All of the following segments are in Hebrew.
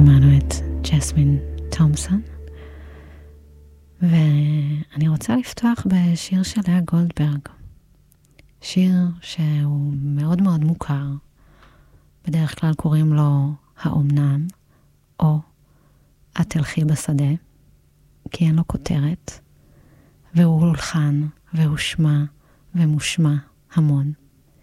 שמענו את ג'סמין תומפסון, ואני רוצה לפתוח בשיר של לאה גולדברג, שיר שהוא מאוד מאוד מוכר, בדרך כלל קוראים לו האומנם, או את תלכי בשדה, כי אין לו כותרת, והוא הולחן, והוא שמע, ומושמע המון.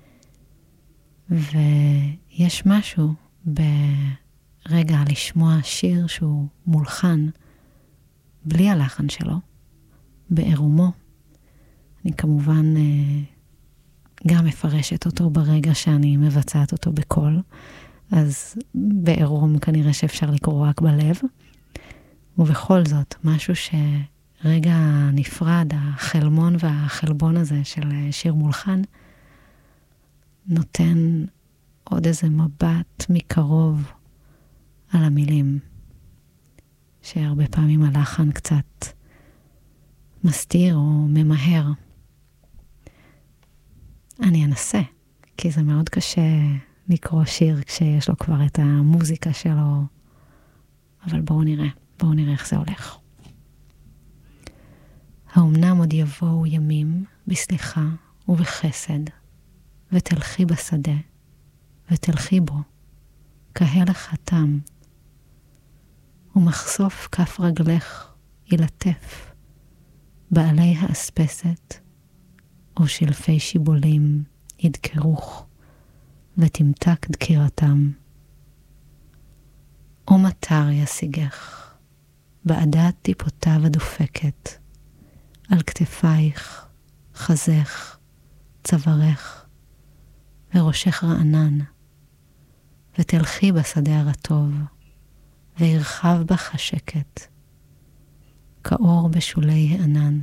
ויש משהו ברגע לשמוע שיר שהוא מולחן, בלי הלחן שלו, בעירומו. אני כמובן גם מפרשת אותו ברגע שאני מבצעת אותו בקול, אז בעירום כנראה שאפשר לקרוא רק בלב, ובכל זאת, משהו שרגע נפרד, החלמון והחלבון הזה של שיר מולחן, נותן עוד איזה מבט מקרוב על המילים, שהרבה פעמים הלחן קצת מסתיר או ממהר. אני אנסה, כי זה מאוד קשה לקרוא שיר כשיש לו כבר את המוזיקה שלו, אבל בואו נראה איך זה הולך. האומנם עוד יבואו ימים בסליחה ובחסד, ותלכי בשדה, ותלכי בו, כהלך התם, ומחשוף כף רגלך ילטף, בעלי האספסת, או שלפי שיבולים ידקרוך, ותמתק דקירתם. או מטר ישיגך, בעדת טיפותיו הדופקת, על כתפייך, חזך, צווארך, וראשך רענן, ותלכי בשדה הרטוב, וירחב בך השקט, כאור בשולי הענן.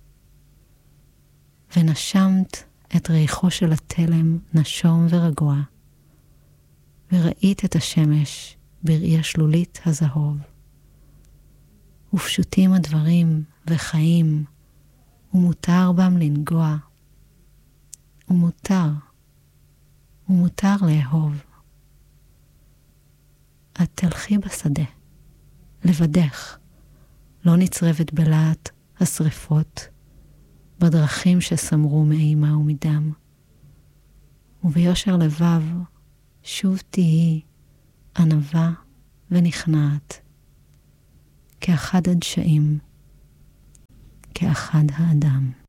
ונשמת את ריחו של התלם נשום ורגוע, וראית את השמש בראי השלולית הזהוב. ופשוטים הדברים וחיים, ומותר בם לנגוע, ומותר לאהוב. את תלכי בשדה, לבדך, לא נצרבת בלהט השריפות, בדרכים שסמרו מאימה ומדם. וביושר לבב, שוב תהי ענבה ונכנעת, כאחד הדשאים, כאחד האדם.